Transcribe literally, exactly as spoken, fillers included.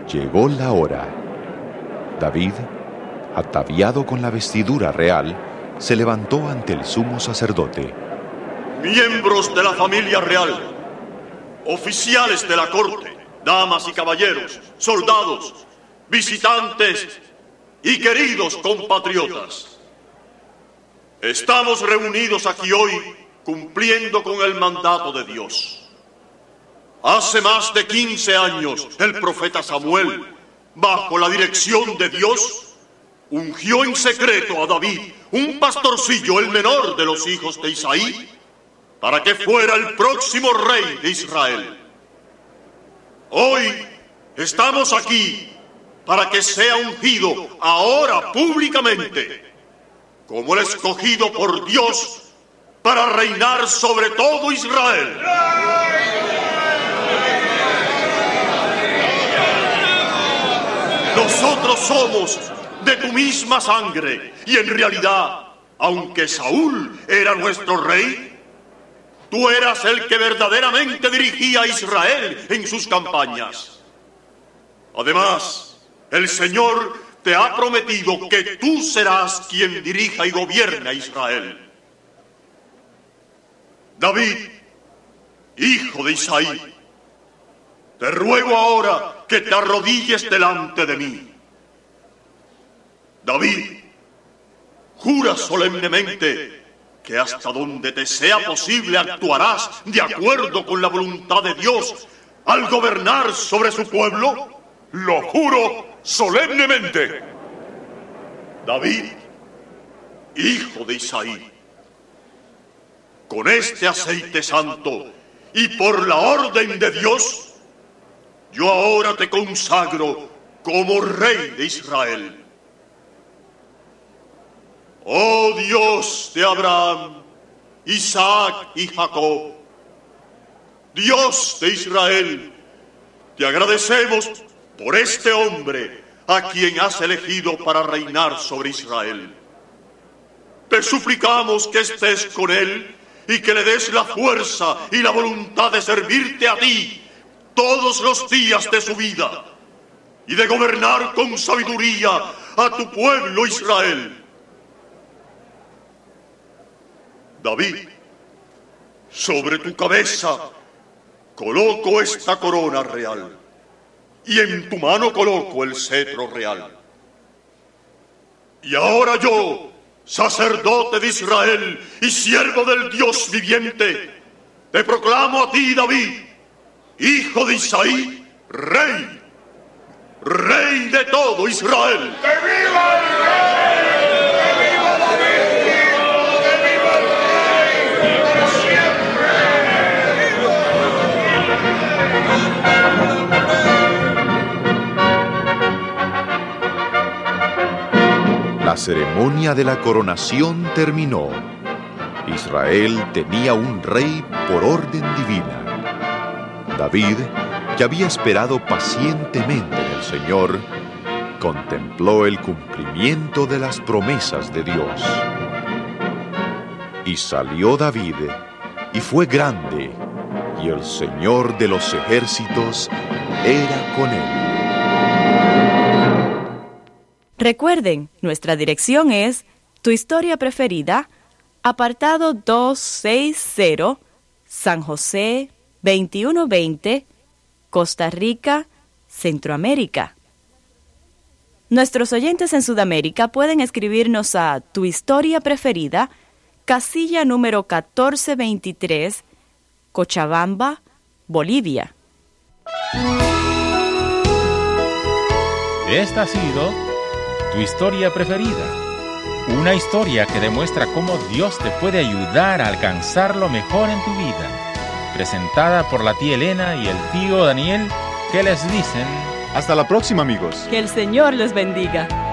Llegó la hora. David, ataviado con la vestidura real, se levantó ante el sumo sacerdote. Miembros de la familia real, oficiales de la corte, damas y caballeros, soldados, visitantes y queridos compatriotas. Estamos reunidos aquí hoy cumpliendo con el mandato de Dios. Hace más de quince años, el profeta Samuel, bajo la dirección de Dios, ungió en secreto a David, un pastorcillo, el menor de los hijos de Isaí, para que fuera el próximo rey de Israel. Hoy estamos aquí para que sea ungido ahora públicamente como el escogido por Dios para reinar sobre todo Israel. Nosotros somos de tu misma sangre y en realidad, aunque Saúl era nuestro rey, tú eras el que verdaderamente dirigía a Israel en sus campañas. Además, el Señor te ha prometido que tú serás quien dirija y gobierne a Israel. David, hijo de Isaí, te ruego ahora que te arrodilles delante de mí. David, jura solemnemente que hasta donde te sea posible actuarás de acuerdo con la voluntad de Dios al gobernar sobre su pueblo. Lo juro solemnemente. David, hijo de Isaí, con este aceite santo y por la orden de Dios, yo ahora te consagro como rey de Israel. Oh Dios de Abraham, Isaac y Jacob, Dios de Israel, te agradecemos por este hombre a quien has elegido para reinar sobre Israel. Te suplicamos que estés con él y que le des la fuerza y la voluntad de servirte a ti todos los días de su vida y de gobernar con sabiduría a tu pueblo Israel. David, sobre tu cabeza coloco esta corona real y en tu mano coloco el cetro real. Y ahora yo, sacerdote de Israel y siervo del Dios viviente, te proclamo a ti, David, hijo de Isaí, rey, rey de todo Israel. ¡Que viva el rey! ¡Que viva David! ¡Que viva el rey! ¡Para siempre! La ceremonia de la coronación terminó. Israel tenía un rey por orden divina. David, que había esperado pacientemente en el Señor, contempló el cumplimiento de las promesas de Dios. Y salió David, y fue grande, y el Señor de los ejércitos era con él. Recuerden, nuestra dirección es Tu Historia Preferida, apartado doscientos sesenta, San José, veintiuno veinte, Costa Rica, Centroamérica. Nuestros oyentes en Sudamérica pueden escribirnos a Tu Historia Preferida, casilla número catorce veintitrés, Cochabamba, Bolivia. Esta ha sido Tu Historia Preferida, una historia que demuestra cómo Dios te puede ayudar a alcanzar lo mejor en tu vida. Presentada por la tía Elena y el tío Daniel, que les dicen: hasta la próxima, amigos. Que el Señor les bendiga.